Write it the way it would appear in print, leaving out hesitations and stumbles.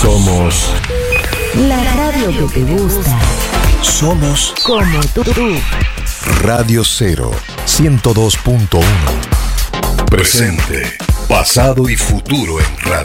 Somos la radio que te gusta. Somos Como tú. Radio 0, 102.1. Presente, pasado y futuro en radio.